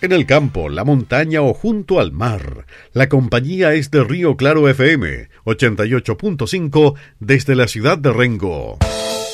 En el campo, la montaña o junto al mar. La compañía es de Río Claro FM 88.5 desde la ciudad de Rengo.